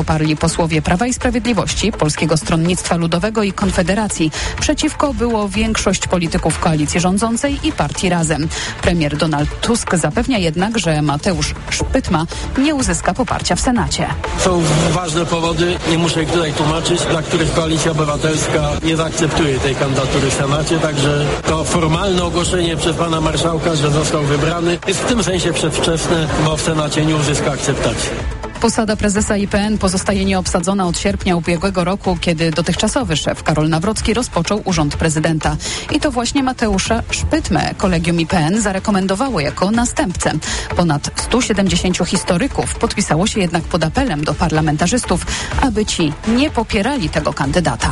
Poparli posłowie Prawa i Sprawiedliwości, Polskiego Stronnictwa Ludowego i Konfederacji. Przeciwko było większość polityków koalicji rządzącej i partii Razem. Premier Donald Tusk zapewnia jednak, że Mateusz Szpytma nie uzyska poparcia w Senacie. Są ważne powody, nie muszę ich tutaj tłumaczyć, dla których Koalicja Obywatelska nie zaakceptuje tej kandydatury w Senacie, także to formalne ogłoszenie przez pana marszałka, że został wybrany, jest w tym sensie przedwczesne, bo w Senacie nie uzyska akceptacji. Posada prezesa IPN pozostaje nieobsadzona od sierpnia ubiegłego roku, kiedy dotychczasowy szef Karol Nawrocki rozpoczął urząd prezydenta. I to właśnie Mateusza Szpytmę kolegium IPN zarekomendowało jako następcę. Ponad 170 historyków podpisało się jednak pod apelem do parlamentarzystów, aby ci nie popierali tego kandydata.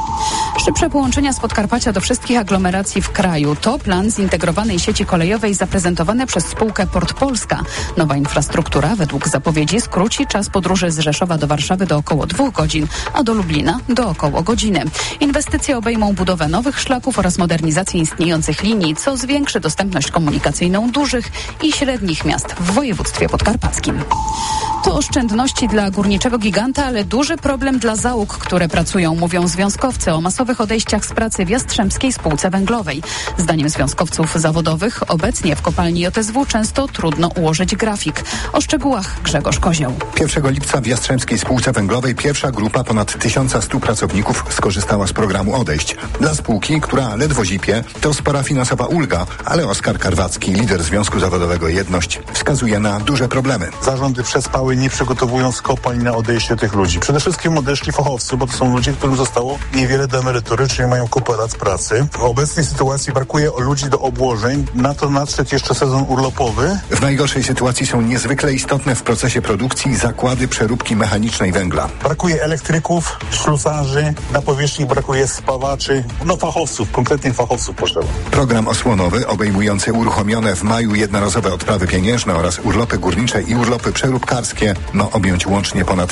Szybsze połączenia z Podkarpacia do wszystkich aglomeracji w kraju to plan zintegrowanej sieci kolejowej zaprezentowany przez spółkę Port Polska. Nowa infrastruktura według zapowiedzi skróci czas podróży z Rzeszowa do Warszawy do około 2 godzin, a do Lublina do około godziny. Inwestycje obejmą budowę nowych szlaków oraz modernizację istniejących linii, co zwiększy dostępność komunikacyjną dużych i średnich miast w województwie podkarpackim. To oszczędności dla górniczego giganta, ale duży problem dla załóg, które pracują, mówią związkowcy o masowych odejściach z pracy w Jastrzębskiej Spółce Węglowej. Zdaniem związkowców zawodowych obecnie w kopalni JSW często trudno ułożyć grafik. O szczegółach Grzegorz Kozioł. 1 lipca w Jastrzębskiej Spółce Węglowej pierwsza grupa ponad 1100 pracowników skorzystała z programu odejść. Dla spółki, która ledwo zipie, to spora finansowa ulga, ale Oskar Karwacki, lider Związku Zawodowego Jedność, wskazuje na duże problemy. Zarządy przespały, nie przygotowując kopalń na odejście tych ludzi. Przede wszystkim odeszli fachowcy, bo to są ludzie, którym zostało niewiele do emerytury, czyli mają kupę lat pracy. W obecnej sytuacji brakuje ludzi do obłożeń, na to nadszedł jeszcze sezon urlopowy. W najgorszej sytuacji są niezwykle istotne w procesie produkcji zakłady przeróbki mechanicznej węgla. Brakuje elektryków, ślusarzy, na powierzchni brakuje spawaczy, fachowców, konkretnych fachowców potrzeba. Program osłonowy obejmujący uruchomione w maju jednorazowe odprawy pieniężne oraz urlopy górnicze i urlopy przeróbkarskie ma objąć łącznie ponad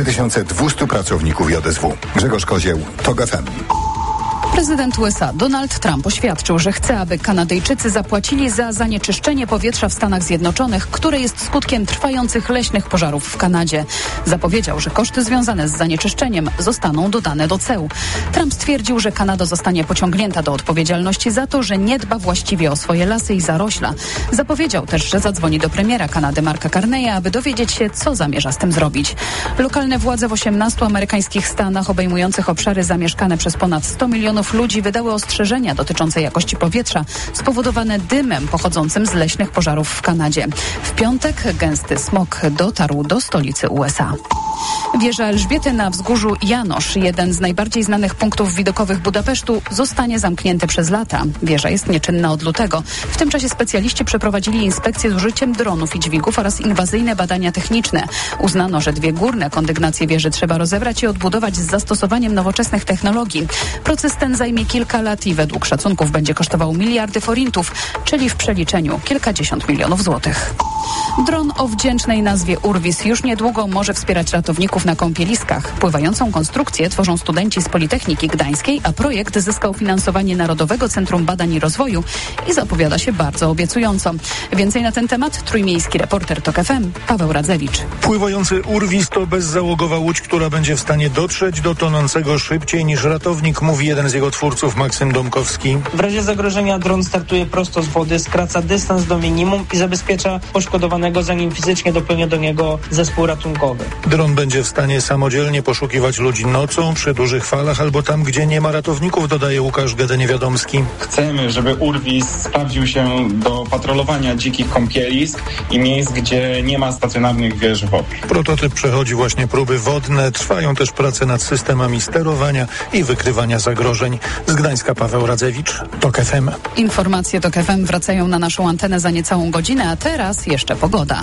4200 pracowników JSW. Grzegorz Kozieł, TOG FM. Prezydent USA Donald Trump oświadczył, że chce, aby Kanadyjczycy zapłacili za zanieczyszczenie powietrza w Stanach Zjednoczonych, które jest skutkiem trwających leśnych pożarów w Kanadzie. Zapowiedział, że koszty związane z zanieczyszczeniem zostaną dodane do ceł. Trump stwierdził, że Kanada zostanie pociągnięta do odpowiedzialności za to, że nie dba właściwie o swoje lasy i zarośla. Zapowiedział też, że zadzwoni do premiera Kanady Marka Carneya, aby dowiedzieć się, co zamierza z tym zrobić. Lokalne władze w 18 amerykańskich stanach obejmujących obszary zamieszkane przez ponad 100 milionów ludzi wydały ostrzeżenia dotyczące jakości powietrza spowodowane dymem pochodzącym z leśnych pożarów w Kanadzie. W piątek gęsty smog dotarł do stolicy USA. Wieża Elżbiety na wzgórzu Janosz, jeden z najbardziej znanych punktów widokowych Budapesztu, zostanie zamknięty przez lata. Wieża jest nieczynna od lutego. W tym czasie specjaliści przeprowadzili inspekcje z użyciem dronów i dźwigów oraz inwazyjne badania techniczne. Uznano, że 2 górne kondygnacje wieży trzeba rozebrać i odbudować z zastosowaniem nowoczesnych technologii. Proces ten zajmie kilka lat i według szacunków będzie kosztował miliardy forintów, czyli w przeliczeniu kilkadziesiąt milionów złotych. Dron o wdzięcznej nazwie Urwis już niedługo może wspierać ratowników na kąpieliskach. Pływającą konstrukcję tworzą studenci z Politechniki Gdańskiej, a projekt zyskał finansowanie Narodowego Centrum Badań i Rozwoju i zapowiada się bardzo obiecująco. Więcej na ten temat trójmiejski reporter TOG FM Paweł Radzewicz. Pływający Urwis to bezzałogowa łódź, która będzie w stanie dotrzeć do tonącego szybciej niż ratownik, mówi jeden z jego twórców, Maksym Domkowski. W razie zagrożenia dron startuje prosto z wody, skraca dystans do minimum i zabezpiecza poszkodowanego, zanim fizycznie dopłynie do niego zespół ratunkowy. Dron będzie w stanie samodzielnie poszukiwać ludzi nocą, przy dużych falach albo tam, gdzie nie ma ratowników, dodaje Łukasz Gede-Niewiadomski. Chcemy, żeby Urwis sprawdził się do patrolowania dzikich kąpielisk i miejsc, gdzie nie ma stacjonarnych wież wodnych. Prototyp przechodzi właśnie próby wodne, trwają też prace nad systemami sterowania i wykrywania zagrożeń. Z Gdańska Paweł Radzewicz, TOG FM. Informacje TOG FM wracają na naszą antenę za niecałą godzinę, a teraz jeszcze pogoda.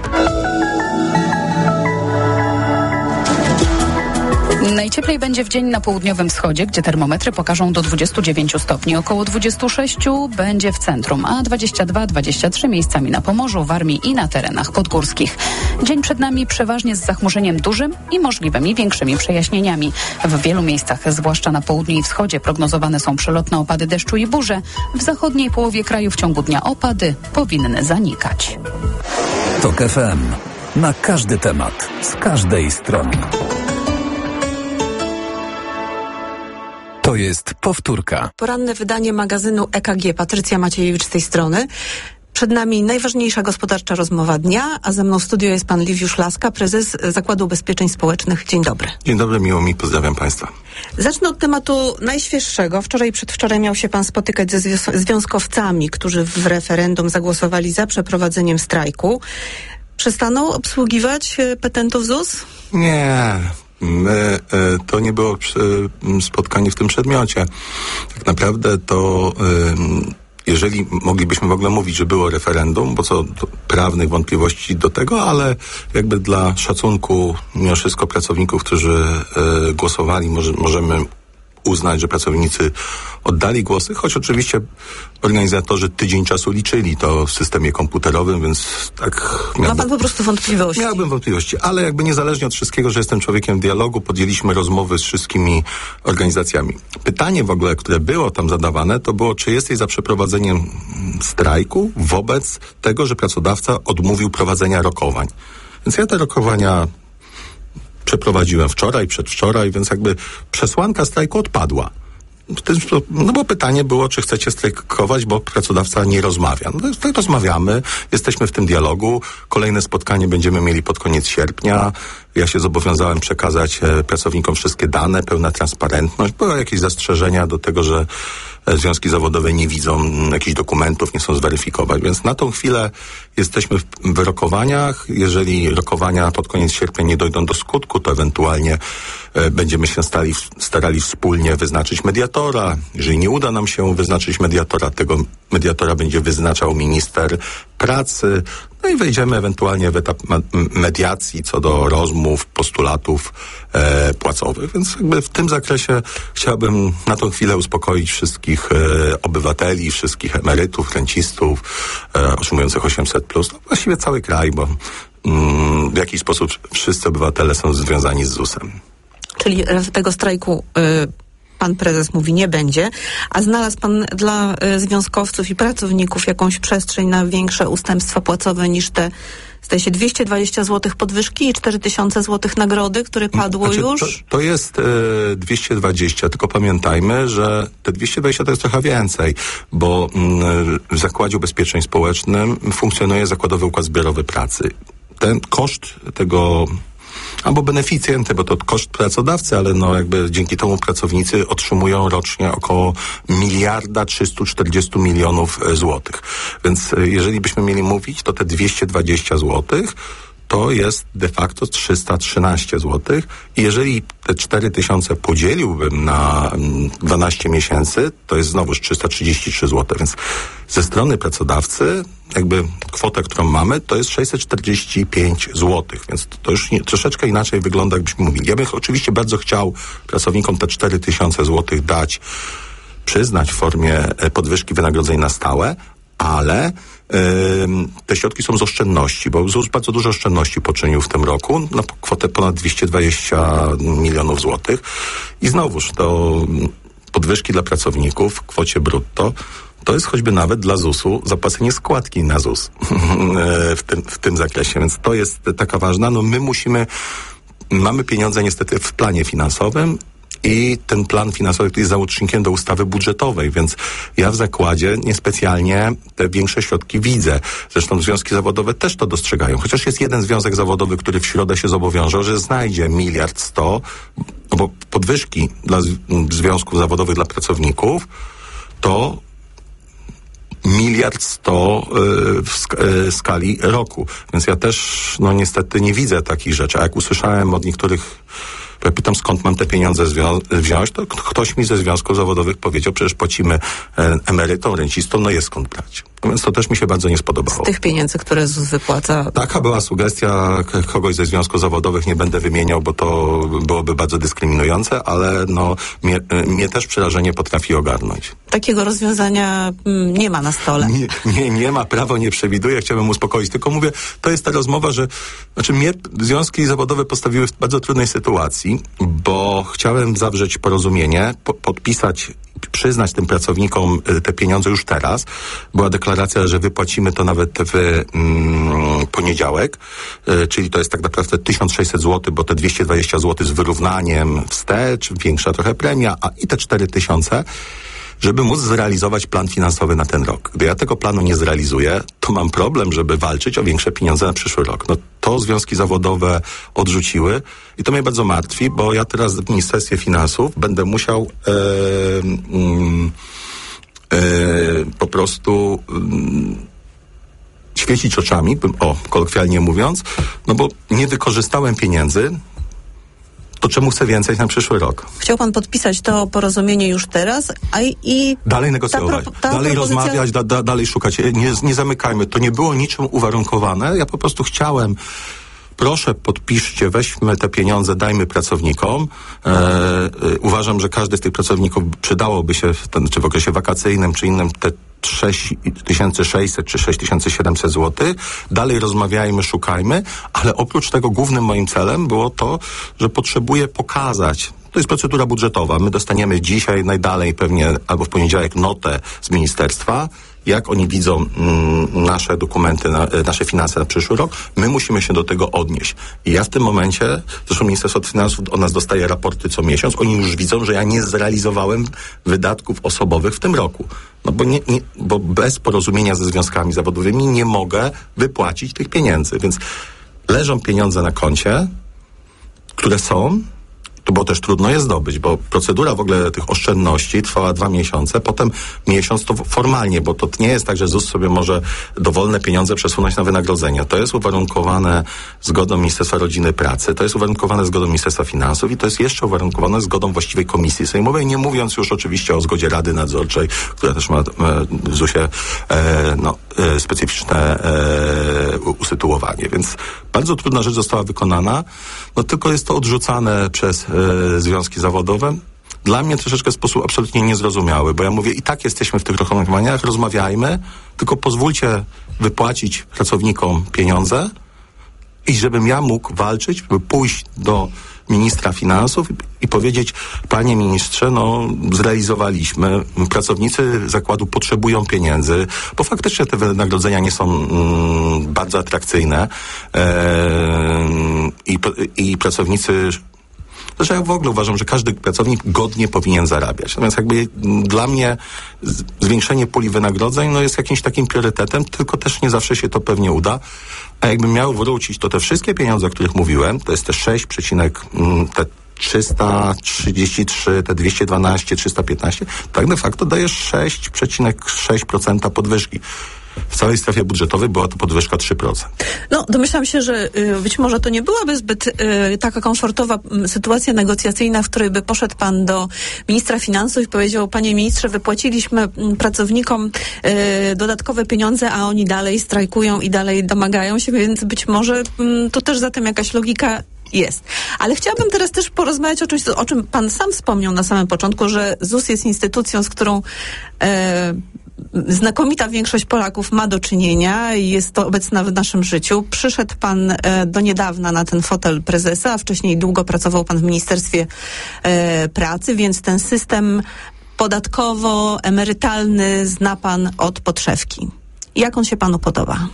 Najcieplej będzie w dzień na południowym wschodzie, gdzie termometry pokażą do 29 stopni. Około 26 będzie w centrum, a 22-23 miejscami na Pomorzu, Warmii i na terenach podgórskich. Dzień przed nami przeważnie z zachmurzeniem dużym i możliwymi większymi przejaśnieniami. W wielu miejscach, zwłaszcza na południu i wschodzie, prognozowane są przelotne opady deszczu i burze. W zachodniej połowie kraju w ciągu dnia opady powinny zanikać. TOG FM. na każdy temat, z każdej strony. To jest powtórka. Poranne wydanie magazynu EKG. Patrycja Maciejewicz z tej strony. Przed nami najważniejsza gospodarcza rozmowa dnia, a ze mną w studio jest pan Liwiusz Laska, prezes Zakładu Ubezpieczeń Społecznych. Dzień dobry. Dzień dobry, miło mi, pozdrawiam państwa. Zacznę od tematu najświeższego. Wczoraj i przedwczoraj miał się pan spotykać ze związkowcami, którzy w referendum zagłosowali za przeprowadzeniem strajku. Przestaną obsługiwać petentów ZUS? Nie. To nie było spotkanie w tym przedmiocie. Tak naprawdę to jeżeli moglibyśmy w ogóle mówić, że było referendum, bo co do prawnych wątpliwości do tego, ale jakby dla szacunku mimo wszystko pracowników, którzy głosowali, możemy uznać, że pracownicy oddali głosy, choć oczywiście organizatorzy tydzień czasu liczyli to w systemie komputerowym, więc tak... Ma pan po prostu wątpliwości? Miałbym wątpliwości, ale jakby niezależnie od wszystkiego, że jestem człowiekiem dialogu, podjęliśmy rozmowy z wszystkimi organizacjami. Pytanie w ogóle, które było tam zadawane, to było, czy jesteś za przeprowadzeniem strajku wobec tego, że pracodawca odmówił prowadzenia rokowań. Więc ja te rokowania przeprowadziłem wczoraj, przedwczoraj, więc jakby przesłanka strajku odpadła. No bo pytanie było, czy chcecie strajkować, bo pracodawca nie rozmawia. No rozmawiamy, jesteśmy w tym dialogu. Kolejne spotkanie będziemy mieli pod koniec sierpnia. Ja się zobowiązałem przekazać pracownikom wszystkie dane, pełna transparentność. Były jakieś zastrzeżenia do tego, że związki zawodowe nie widzą jakichś dokumentów, nie chcą zweryfikować. Więc na tą chwilę jesteśmy w rokowaniach. Jeżeli rokowania pod koniec sierpnia nie dojdą do skutku, to ewentualnie będziemy się starali wspólnie wyznaczyć mediatora. Jeżeli nie uda nam się wyznaczyć mediatora, tego mediatora będzie wyznaczał minister pracy. No i wejdziemy ewentualnie w etap mediacji co do rozmów, postulatów płacowych. Więc jakby w tym zakresie chciałbym na tą chwilę uspokoić wszystkich obywateli, wszystkich emerytów, rencistów otrzymujących 800+. No właściwie cały kraj, bo w jakiś sposób wszyscy obywatele są związani z ZUS-em. Czyli tego strajku pan prezes mówi nie będzie, a znalazł pan dla związkowców i pracowników jakąś przestrzeń na większe ustępstwa płacowe niż te, zdaje się, 220 zł podwyżki i 4000 zł nagrody, które padło już? To jest 220, tylko pamiętajmy, że te 220 to jest trochę więcej, bo w Zakładzie Ubezpieczeń Społecznym funkcjonuje Zakładowy Układ Zbiorowy Pracy. Ten koszt tego... albo beneficjenty, bo to koszt pracodawcy, ale no jakby dzięki temu pracownicy otrzymują rocznie około 1,340 mld złotych. Więc jeżeli byśmy mieli mówić, to te 220 złotych to jest de facto 313 zł. I jeżeli te 4000 podzieliłbym na 12 miesięcy, to jest znowuż 333 zł. Więc ze strony pracodawcy jakby kwotę, którą mamy, to jest 645 zł. Więc to już troszeczkę inaczej wygląda, jakbyśmy mówili. Ja bym oczywiście bardzo chciał pracownikom te 4000 zł dać, przyznać w formie podwyżki wynagrodzeń na stałe, ale te środki są z oszczędności, bo ZUS bardzo dużo oszczędności poczynił w tym roku na kwotę ponad 220 milionów złotych. I znowuż to podwyżki dla pracowników w kwocie brutto to jest choćby nawet dla ZUS-u zapłacenie składki na ZUS w tym zakresie, więc to jest taka ważna. No my mamy pieniądze niestety w planie finansowym i ten plan finansowy jest załącznikiem do ustawy budżetowej, więc ja w zakładzie niespecjalnie te większe środki widzę. Zresztą związki zawodowe też to dostrzegają. Chociaż jest jeden związek zawodowy, który w środę się zobowiązał, że znajdzie 1 100 000 000, no bo podwyżki dla związków zawodowych dla pracowników to 1 100 000 000 w skali roku. Więc ja też no niestety nie widzę takich rzeczy. A jak usłyszałem od niektórych, ja pytam, skąd mam te pieniądze wziąć, to ktoś mi ze związków zawodowych powiedział, przecież płacimy emerytom, rencistom, no jest skąd brać. Więc to też mi się bardzo nie spodobało. Z tych pieniędzy, które ZUS wypłaca. Taka była sugestia kogoś ze związków zawodowych, nie będę wymieniał, bo to byłoby bardzo dyskryminujące, ale no mnie też przerażenie potrafi ogarnąć. Takiego rozwiązania nie ma na stole. Nie ma, prawo nie przewiduje, chciałbym uspokoić, tylko mówię, to jest ta rozmowa, że mnie związki zawodowe postawiły w bardzo trudnej sytuacji, bo chciałem zawrzeć porozumienie, podpisać przyznać tym pracownikom te pieniądze już teraz. Była deklaracja, że wypłacimy to nawet w poniedziałek, czyli to jest tak naprawdę 1600 zł, bo te 220 zł z wyrównaniem wstecz, większa trochę premia, a i te 4000, żeby móc zrealizować plan finansowy na ten rok. Gdy ja tego planu nie zrealizuję, to mam problem, żeby walczyć o większe pieniądze na przyszły rok. No to związki zawodowe odrzuciły i to mnie bardzo martwi, bo ja teraz w Ministerstwie Finansów będę musiał po prostu świecić oczami, kolokwialnie mówiąc, no bo nie wykorzystałem pieniędzy, to czemu chcę więcej na przyszły rok? Chciał pan podpisać to porozumienie już teraz, i dalej negocjować, dalej rozmawiać, dalej szukać. Nie zamykajmy. To nie było niczym uwarunkowane. Ja po prostu chciałem, proszę podpiszcie, weźmy te pieniądze, dajmy pracownikom. Uważam, że każdy z tych pracowników przydałoby się czy w okresie wakacyjnym, czy innym te 6600 czy 6700 zł. Dalej rozmawiajmy, szukajmy, ale oprócz tego głównym moim celem było to, że potrzebuję pokazać, to jest procedura budżetowa, my dostaniemy dzisiaj najdalej pewnie albo w poniedziałek notę z ministerstwa, jak oni widzą nasze dokumenty, nasze finanse na przyszły rok, my musimy się do tego odnieść. I ja w tym momencie, zresztą Ministerstwo Finansów od nas dostaje raporty co miesiąc, oni już widzą, że ja nie zrealizowałem wydatków osobowych w tym roku. No bo bez porozumienia ze związkami zawodowymi nie mogę wypłacić tych pieniędzy. Więc leżą pieniądze na koncie, które są, bo też trudno je zdobyć, bo procedura w ogóle tych oszczędności trwała 2 miesiące, potem miesiąc to formalnie, bo to nie jest tak, że ZUS sobie może dowolne pieniądze przesunąć na wynagrodzenia. To jest uwarunkowane zgodą Ministerstwa Rodziny i Pracy, to jest uwarunkowane zgodą Ministerstwa Finansów i to jest jeszcze uwarunkowane zgodą właściwej komisji sejmowej, nie mówiąc już oczywiście o zgodzie Rady Nadzorczej, która też ma w ZUS-ie specyficzne usytuowanie. Więc bardzo trudna rzecz została wykonana, no tylko jest to odrzucane przez związki zawodowe. Dla mnie troszeczkę w sposób absolutnie niezrozumiały, bo ja mówię, i tak jesteśmy w tych rozmawianiach, rozmawiajmy, tylko pozwólcie wypłacić pracownikom pieniądze i żebym ja mógł walczyć, żeby pójść do ministra finansów i powiedzieć, panie ministrze, zrealizowaliśmy, pracownicy zakładu potrzebują pieniędzy, bo faktycznie te wynagrodzenia nie są bardzo atrakcyjne i pracownicy. Zresztą ja w ogóle uważam, że każdy pracownik godnie powinien zarabiać. Natomiast dla mnie zwiększenie puli wynagrodzeń jest jakimś takim priorytetem, tylko też nie zawsze się to pewnie uda. A jakbym miał wrócić, to te wszystkie pieniądze, o których mówiłem, to jest te 333, te 212, 315, tak de facto daje 6,6% podwyżki. W całej strefie budżetowej była to podwyżka 3%. Domyślam się, że być może to nie byłaby zbyt taka komfortowa sytuacja negocjacyjna, w której by poszedł pan do ministra finansów i powiedział, panie ministrze, wypłaciliśmy pracownikom dodatkowe pieniądze, a oni dalej strajkują i dalej domagają się, więc być może to też za tym jakaś logika jest. Ale chciałabym teraz też porozmawiać o czymś, o czym pan sam wspomniał na samym początku, że ZUS jest instytucją, z którą znakomita większość Polaków ma do czynienia i jest to obecna w naszym życiu. Przyszedł pan do niedawna na ten fotel prezesa, a wcześniej długo pracował pan w Ministerstwie Pracy, więc ten system podatkowo-emerytalny zna pan od podszewki. Jak on się panu podoba?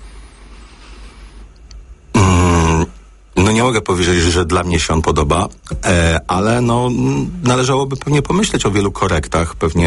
Nie mogę powiedzieć, że dla mnie się on podoba, ale należałoby pewnie pomyśleć o wielu korektach, pewnie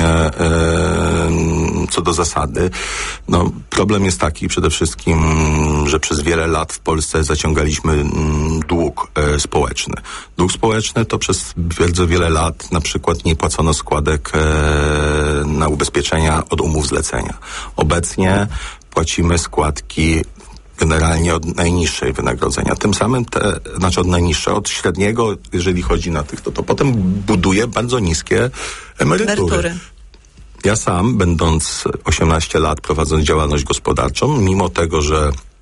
co do zasady. Problem jest taki przede wszystkim, że przez wiele lat w Polsce zaciągaliśmy dług społeczny. Dług społeczny to przez bardzo wiele lat na przykład nie płacono składek na ubezpieczenia od umów zlecenia. Obecnie płacimy składki generalnie od najniższej wynagrodzenia. Tym samym od najniższego, od średniego, jeżeli chodzi na tych, to potem buduje bardzo niskie emerytury. Ja sam, będąc 18 lat, prowadząc działalność gospodarczą, mimo tego, że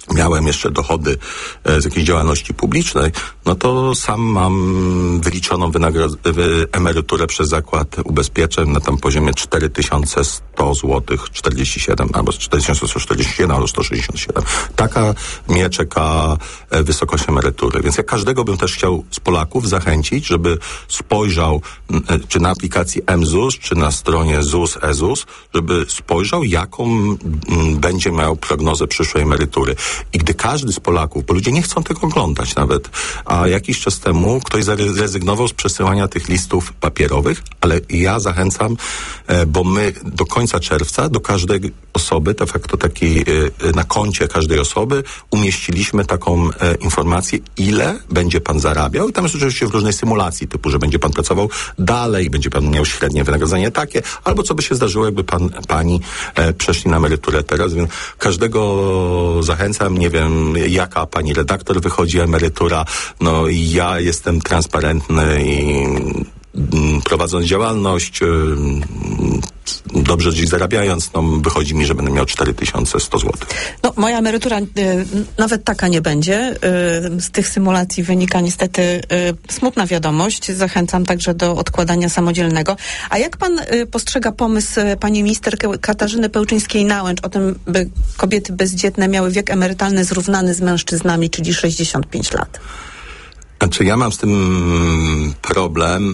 miałem jeszcze dochody z jakiejś działalności publicznej, no to sam mam wyliczoną emeryturę przez Zakład Ubezpieczeń na tam poziomie 4100 zł 47, albo 4147, albo 167. Taka mnie czeka wysokość emerytury. Więc ja każdego bym też chciał z Polaków zachęcić, żeby spojrzał czy na aplikacji mZUS, czy na stronie ZUS, EZUS, żeby spojrzał, jaką będzie miał prognozę przyszłej emerytury. I gdy każdy z Polaków, bo ludzie nie chcą tego oglądać nawet, a jakiś czas temu ktoś zrezygnował z przesyłania tych listów papierowych, ale ja zachęcam, bo my do końca czerwca do każdej osoby, de facto taki na koncie każdej osoby umieściliśmy taką informację, ile będzie pan zarabiał i tam jest oczywiście w różnej symulacji, typu, że będzie pan pracował dalej, będzie pan miał średnie wynagrodzenie takie, albo co by się zdarzyło, jakby pani przeszli na emeryturę teraz, więc każdego zachęcam, nie wiem, jaka pani redaktor wychodzi emerytura, no ja jestem transparentny i prowadząc działalność, dobrze gdzieś zarabiając, no wychodzi mi, że będę miał 4100 zł. No moja emerytura nawet taka nie będzie. Z tych symulacji wynika niestety smutna wiadomość. Zachęcam także do odkładania samodzielnego. A jak pan postrzega pomysł pani minister Katarzyny Pełczyńskiej-Nałęcz o tym, by kobiety bezdzietne miały wiek emerytalny zrównany z mężczyznami, czyli 65 lat? Znaczy ja mam z tym problem,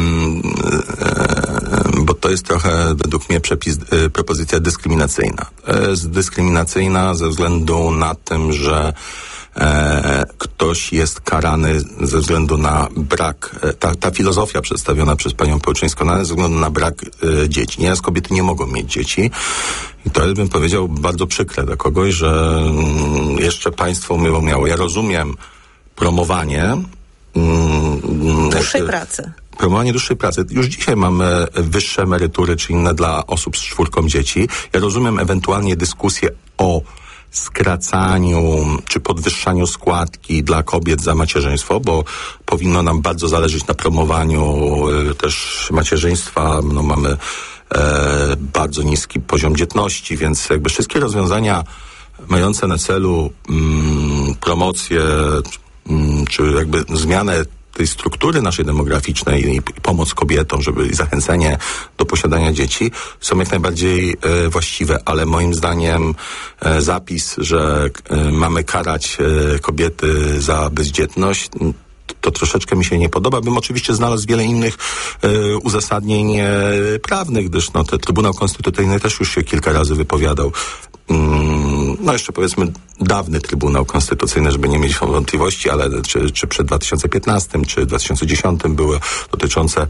bo to jest trochę według mnie propozycja dyskryminacyjna. Jest dyskryminacyjna ze względu na tym, że ktoś jest karany ze względu na brak, ta filozofia przedstawiona przez panią Pełczyńską, ze względu na brak dzieci. Nieraz kobiety nie mogą mieć dzieci. I to jest, bym powiedział, bardzo przykre dla kogoś, że jeszcze państwo miało. Ja rozumiem promowanie dłuższej pracy. Promowanie dłuższej pracy. Już dzisiaj mamy wyższe emerytury czy inne dla osób z 4 dzieci. Ja rozumiem ewentualnie dyskusję o skracaniu czy podwyższaniu składki dla kobiet za macierzyństwo, bo powinno nam bardzo zależeć na promowaniu też macierzyństwa. No, mamy bardzo niski poziom dzietności, więc jakby wszystkie rozwiązania mające na celu promocję czy jakby zmianę tej struktury naszej demograficznej i pomoc kobietom, żeby zachęcenie do posiadania dzieci są jak najbardziej właściwe, ale moim zdaniem zapis, że mamy karać kobiety za bezdzietność, to troszeczkę mi się nie podoba. Bym oczywiście znalazł wiele innych uzasadnień prawnych, gdyż no, Trybunał Konstytucyjny też już się kilka razy wypowiadał. No jeszcze powiedzmy dawny Trybunał Konstytucyjny, żeby nie mieć wątpliwości, ale czy przed 2015, czy 2010 były dotyczące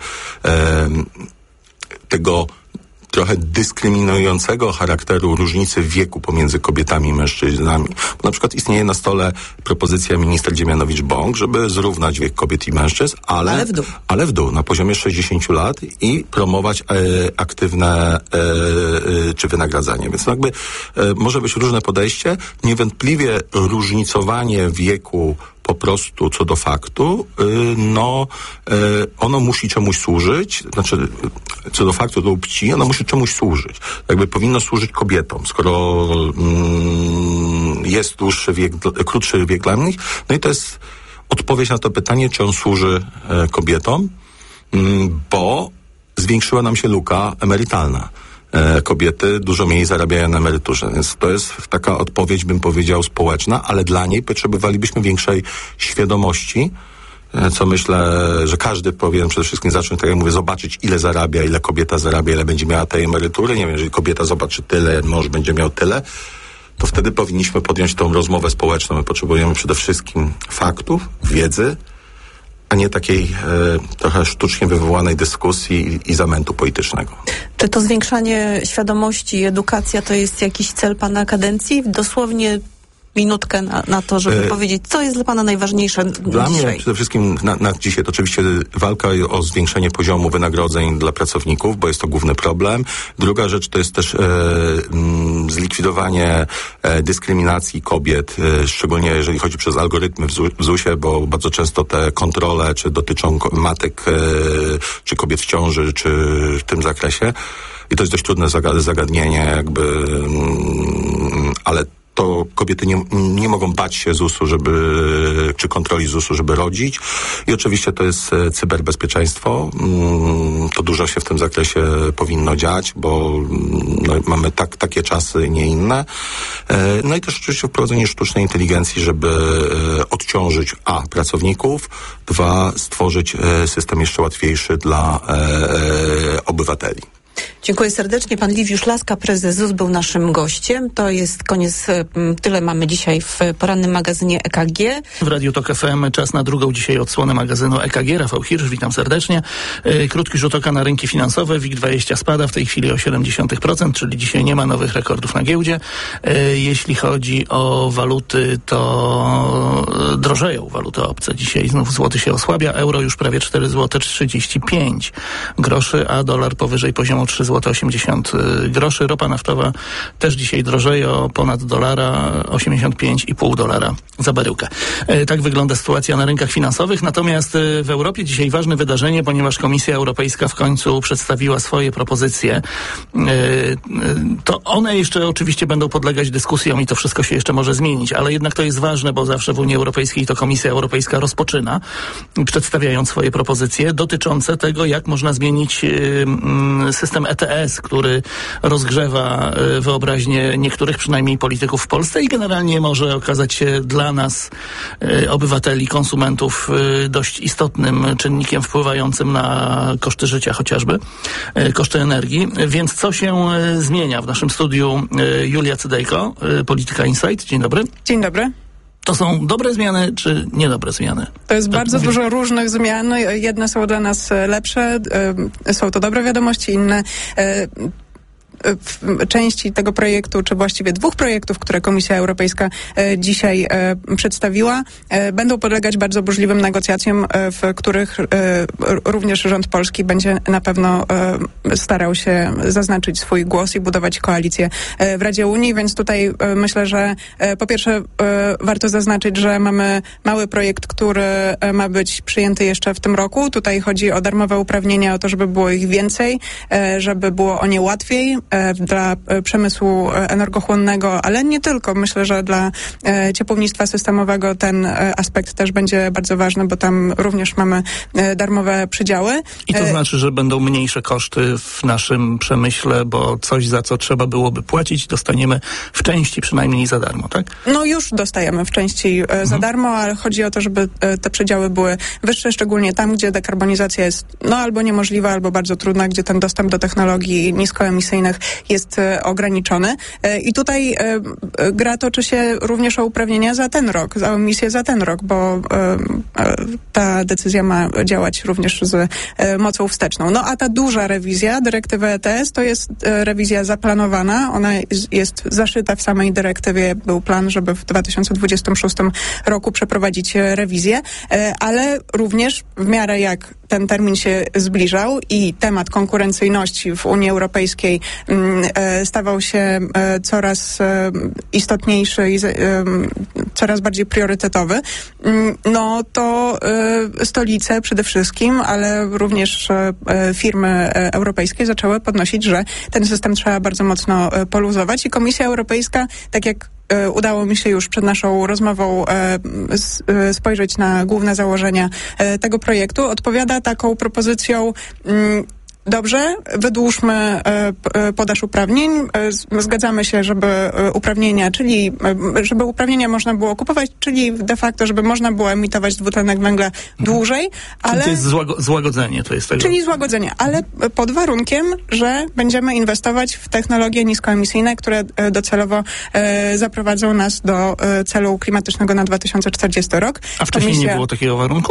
tego trochę dyskryminującego charakteru różnicy wieku pomiędzy kobietami i mężczyznami. Bo na przykład istnieje na stole propozycja minister Dziemianowicz-Bąk, żeby zrównać wiek kobiet i mężczyzn, ale w dół, na poziomie 60 lat i promować aktywne czy wynagradzanie. Więc jakby może być różne podejście. Niewątpliwie różnicowanie wieku po prostu co do faktu, ono musi czemuś służyć, znaczy co do faktu, do płci, ono musi czemuś służyć. Jakby powinno służyć kobietom, skoro jest dłuższy wiek, krótszy wiek dla nich. No i to jest odpowiedź na to pytanie, czy on służy kobietom, bo zwiększyła nam się luka emerytalna. Kobiety dużo mniej zarabiają na emeryturze, więc to jest taka odpowiedź, bym powiedział, społeczna, ale dla niej potrzebowalibyśmy większej świadomości, co myślę, że każdy powinien przede wszystkim zacząć, tak jak mówię, zobaczyć, ile zarabia, ile kobieta zarabia, ile będzie miała tej emerytury. Nie wiem, jeżeli kobieta zobaczy tyle, mąż będzie miał tyle, to wtedy powinniśmy podjąć tą rozmowę społeczną. My potrzebujemy przede wszystkim faktów, wiedzy, a nie takiej trochę sztucznie wywołanej dyskusji i zamętu politycznego. Czy to zwiększanie świadomości, edukacja to jest jakiś cel pana kadencji? Dosłownie minutkę na to, żeby powiedzieć, co jest dla pana najważniejsze dla dzisiaj? Mnie przede wszystkim na dzisiaj to oczywiście walka o zwiększenie poziomu wynagrodzeń dla pracowników, bo jest to główny problem. Druga rzecz to jest też zlikwidowanie dyskryminacji kobiet, szczególnie jeżeli chodzi przez algorytmy w ZUS-ie, bo bardzo często te kontrole czy dotyczą matek, czy kobiet w ciąży, czy w tym zakresie. I to jest dość trudne zagadnienie, jakby, ale to kobiety nie mogą bać się ZUS-u, czy kontroli ZUS-u, żeby rodzić. I oczywiście to jest cyberbezpieczeństwo. To dużo się w tym zakresie powinno dziać, bo mamy takie czasy, nie inne. No i też oczywiście wprowadzenie sztucznej inteligencji, żeby odciążyć pracowników, stworzyć system jeszcze łatwiejszy dla obywateli. Dziękuję serdecznie. Pan Liwiusz Laska, prezes ZUS, był naszym gościem. To jest koniec, tyle mamy dzisiaj w porannym magazynie EKG. W Radiu Tok FM czas na drugą dzisiaj odsłonę magazynu EKG. Rafał Hirsch, witam serdecznie. Krótki rzut oka na rynki finansowe. WIG20 spada w tej chwili o 0,7%, czyli dzisiaj nie ma nowych rekordów na giełdzie. Jeśli chodzi o waluty, to drożeją waluty obce. Dzisiaj znów złoty się osłabia. Euro już prawie 4 zł 35 groszy, a dolar powyżej poziomu 3 zł 80 groszy. Ropa naftowa też dzisiaj drożeje o ponad dolara, 85,5 dolara za baryłkę. Tak wygląda sytuacja na rynkach finansowych. Natomiast w Europie dzisiaj ważne wydarzenie, ponieważ Komisja Europejska w końcu przedstawiła swoje propozycje. To one jeszcze oczywiście będą podlegać dyskusjom i to wszystko się jeszcze może zmienić, ale jednak to jest ważne, bo zawsze w Unii Europejskiej to Komisja Europejska rozpoczyna, przedstawiając swoje propozycje dotyczące tego, jak można zmienić system ETS, który rozgrzewa wyobraźnię niektórych, przynajmniej polityków w Polsce i generalnie może okazać się dla nas, obywateli, konsumentów, dość istotnym czynnikiem wpływającym na koszty życia chociażby, koszty energii. Więc co się zmienia? W naszym studiu Julia Cydejko, Polityka Insight. Dzień dobry. Dzień dobry. To są dobre zmiany, czy niedobre zmiany? To jest bardzo dużo różnych zmian. Jedne są dla nas lepsze, są to dobre wiadomości, inne w części tego projektu, czy właściwie dwóch projektów, które Komisja Europejska dzisiaj przedstawiła, będą podlegać bardzo burzliwym negocjacjom, w których również rząd polski będzie na pewno starał się zaznaczyć swój głos i budować koalicję w Radzie Unii, więc tutaj myślę, że po pierwsze warto zaznaczyć, że mamy mały projekt, który ma być przyjęty jeszcze w tym roku. Tutaj chodzi o darmowe uprawnienia, o to, żeby było ich więcej, żeby było o nie łatwiej, dla przemysłu energochłonnego, ale nie tylko. Myślę, że dla ciepłownictwa systemowego ten aspekt też będzie bardzo ważny, bo tam również mamy darmowe przydziały. I to znaczy, że będą mniejsze koszty w naszym przemyśle, bo coś, za co trzeba byłoby płacić, dostaniemy w części przynajmniej za darmo, tak? No już dostajemy w części za darmo, ale chodzi o to, żeby te przydziały były wyższe, szczególnie tam, gdzie dekarbonizacja jest albo niemożliwa, albo bardzo trudna, gdzie ten dostęp do technologii niskoemisyjnych jest ograniczony. I tutaj gra toczy się również o uprawnienia za ten rok, za emisję za ten rok, bo ta decyzja ma działać również z mocą wsteczną. No a ta duża rewizja dyrektywy ETS to jest rewizja zaplanowana, ona jest zaszyta w samej dyrektywie. Był plan, żeby w 2026 roku przeprowadzić rewizję, ale również w miarę jak ten termin się zbliżał i temat konkurencyjności w Unii Europejskiej stawał się coraz istotniejszy i coraz bardziej priorytetowy, no to stolice przede wszystkim, ale również firmy europejskie zaczęły podnosić, że ten system trzeba bardzo mocno poluzować i Komisja Europejska, tak jak udało mi się już przed naszą rozmową spojrzeć na główne założenia tego projektu, odpowiada taką propozycją: dobrze, wydłużmy podaż uprawnień. Zgadzamy się, żeby uprawnienia można było kupować, czyli de facto, żeby można było emitować dwutlenek węgla dłużej, ale... To jest złagodzenie, to jest tego. Czyli złagodzenie, ale pod warunkiem, że będziemy inwestować w technologie niskoemisyjne, które docelowo zaprowadzą nas do celu klimatycznego na 2040 rok. A wcześniej nie było takiego warunku?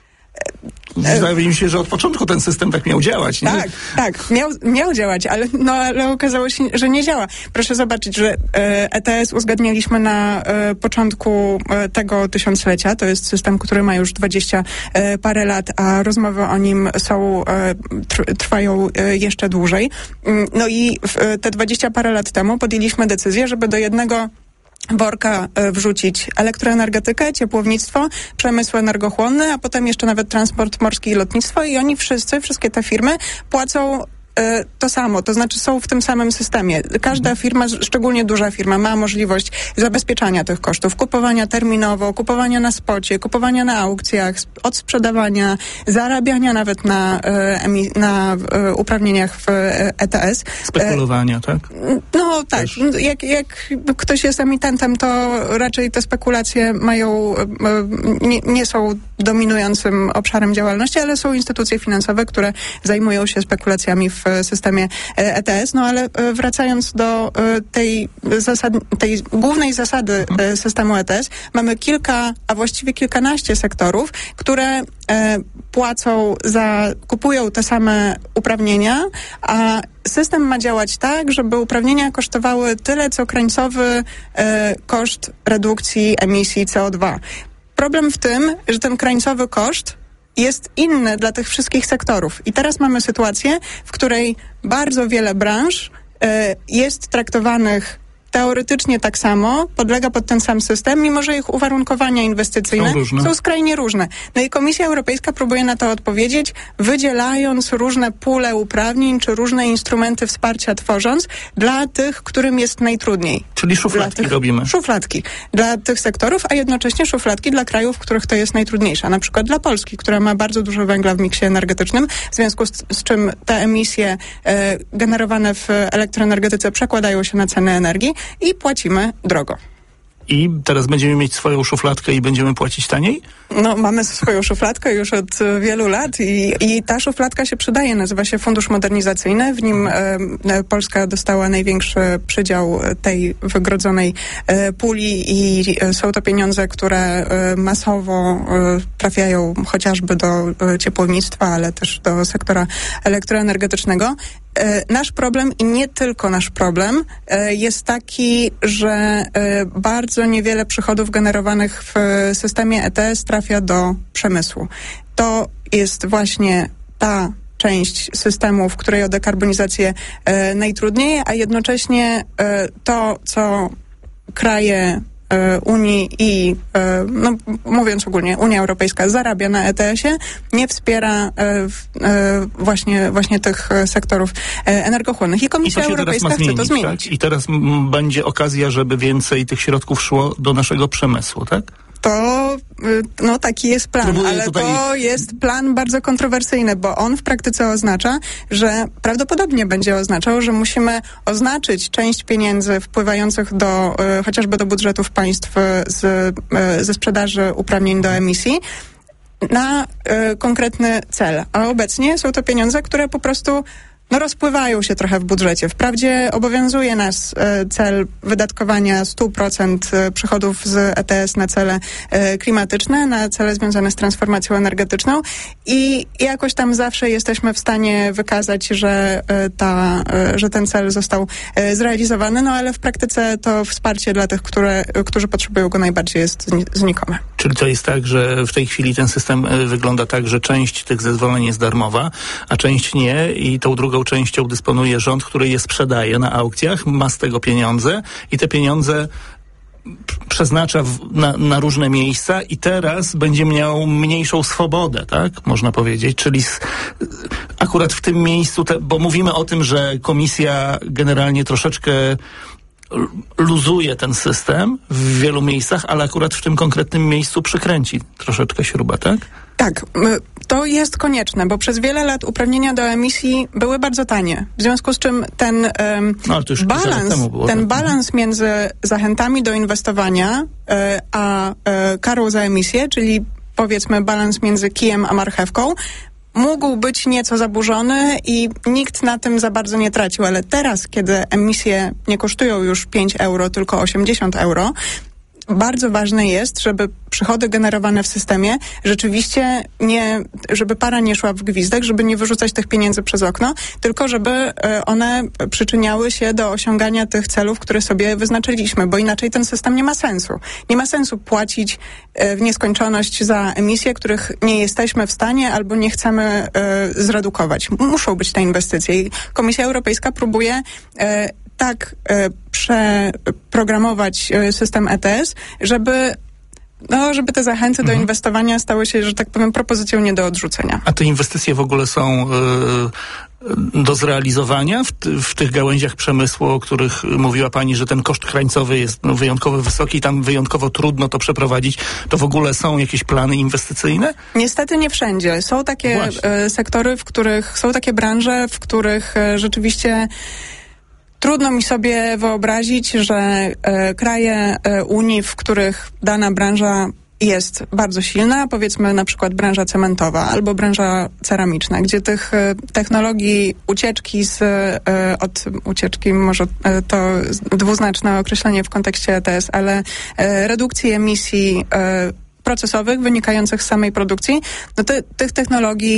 Wydaje mi się, że od początku ten system tak miał działać, nie? Tak, miał działać, ale okazało się, że nie działa. Proszę zobaczyć, że ETS uzgadnialiśmy na początku tego tysiąclecia. To jest system, który ma już 20 parę lat, a rozmowy o nim trwają jeszcze dłużej. No i te 20 parę lat temu podjęliśmy decyzję, żeby do jednego worka wrzucić elektroenergetykę, ciepłownictwo, przemysł energochłonny, a potem jeszcze nawet transport morski i lotnictwo i oni wszystkie te firmy płacą to samo, to znaczy są w tym samym systemie. Każda firma, szczególnie duża firma, ma możliwość zabezpieczania tych kosztów, kupowania terminowo, kupowania na spocie, kupowania na aukcjach, odsprzedawania, zarabiania nawet na uprawnieniach w ETS. Spekulowania, tak? No tak. Jak ktoś jest emitentem, to raczej te spekulacje nie są dominującym obszarem działalności, ale są instytucje finansowe, które zajmują się spekulacjami w systemie ETS. No ale wracając do tej głównej zasady systemu ETS, mamy kilka, a właściwie kilkanaście sektorów, które kupują te same uprawnienia, a system ma działać tak, żeby uprawnienia kosztowały tyle, co krańcowy koszt redukcji emisji CO2. Problem w tym, że ten krańcowy koszt jest inny dla tych wszystkich sektorów. I teraz mamy sytuację, w której bardzo wiele branż jest traktowanych teoretycznie tak samo, podlega pod ten sam system, mimo że ich uwarunkowania inwestycyjne są skrajnie różne. No i Komisja Europejska próbuje na to odpowiedzieć, wydzielając różne pule uprawnień, czy różne instrumenty wsparcia tworząc dla tych, którym jest najtrudniej. Czyli szufladki robimy. Szufladki dla tych sektorów, a jednocześnie szufladki dla krajów, w których to jest najtrudniejsze. Na przykład dla Polski, która ma bardzo dużo węgla w miksie energetycznym, w związku z czym te emisje generowane w elektroenergetyce przekładają się na ceny energii i płacimy drogo. I teraz będziemy mieć swoją szufladkę i będziemy płacić taniej? No, mamy swoją szufladkę już od wielu lat i ta szufladka się przydaje, nazywa się Fundusz Modernizacyjny. W nim Polska dostała największy przydział tej wygrodzonej puli i są to pieniądze, które masowo trafiają chociażby do ciepłownictwa, ale też do sektora elektroenergetycznego. Nasz problem i nie tylko nasz problem jest taki, że bardzo niewiele przychodów generowanych w systemie ETS trafia do przemysłu. To jest właśnie ta część systemu, w której o dekarbonizację najtrudniej, a jednocześnie to, co kraje Unii i, mówiąc ogólnie, Unia Europejska zarabia na ETS-ie, nie wspiera właśnie tych sektorów energochłonnych. I Komisja Europejska chce to zmienić. Tak? I teraz będzie okazja, żeby więcej tych środków szło do naszego przemysłu, tak? To, taki jest plan, to jest plan bardzo kontrowersyjny, bo on w praktyce oznacza, że prawdopodobnie będzie oznaczał, że musimy oznaczyć część pieniędzy wpływających chociażby do budżetów państw ze sprzedaży uprawnień do emisji na konkretny cel. A obecnie są to pieniądze, które po prostu rozpływają się trochę w budżecie. Wprawdzie obowiązuje nas cel wydatkowania 100% przychodów z ETS na cele klimatyczne, na cele związane z transformacją energetyczną i jakoś tam zawsze jesteśmy w stanie wykazać, że ten cel został zrealizowany, ale w praktyce to wsparcie dla tych, którzy potrzebują go najbardziej, jest znikome. Czyli to jest tak, że w tej chwili ten system wygląda tak, że część tych zezwoleń jest darmowa, a część nie i tą drugą częścią dysponuje rząd, który je sprzedaje na aukcjach, ma z tego pieniądze i te pieniądze przeznacza na różne miejsca i teraz będzie miał mniejszą swobodę, tak? Można powiedzieć, czyli akurat w tym miejscu, bo mówimy o tym, że komisja generalnie troszeczkę luzuje ten system w wielu miejscach, ale akurat w tym konkretnym miejscu przykręci troszeczkę śruba, tak? Tak, to jest konieczne, bo przez wiele lat uprawnienia do emisji były bardzo tanie. W związku z czym ten balans między zachętami do inwestowania a karą za emisję, czyli powiedzmy balans między kijem a marchewką, mógł być nieco zaburzony i nikt na tym za bardzo nie tracił, ale teraz, kiedy emisje nie kosztują już 5 euro, tylko 80 euro, bardzo ważne jest, żeby przychody generowane w systemie rzeczywiście żeby para nie szła w gwizdek, żeby nie wyrzucać tych pieniędzy przez okno, tylko żeby one przyczyniały się do osiągania tych celów, które sobie wyznaczyliśmy, bo inaczej ten system nie ma sensu. Nie ma sensu płacić w nieskończoność za emisje, których nie jesteśmy w stanie albo nie chcemy zredukować. Muszą być te inwestycje i Komisja Europejska próbuje tak przeprogramować system ETS, żeby żeby te zachęty do inwestowania stały się, że tak powiem, propozycją nie do odrzucenia. A te inwestycje w ogóle są do zrealizowania w tych gałęziach przemysłu, o których mówiła pani, że ten koszt krańcowy jest wyjątkowo wysoki, tam wyjątkowo trudno to przeprowadzić. To w ogóle są jakieś plany inwestycyjne? Niestety nie wszędzie. Są takie sektory, są takie branże, w których rzeczywiście trudno mi sobie wyobrazić, że kraje Unii, w których dana branża jest bardzo silna, powiedzmy na przykład branża cementowa albo branża ceramiczna, gdzie tych technologii ucieczki od ucieczki, może to dwuznaczne określenie w kontekście ETS, ale redukcji emisji procesowych wynikających z samej produkcji, tych technologii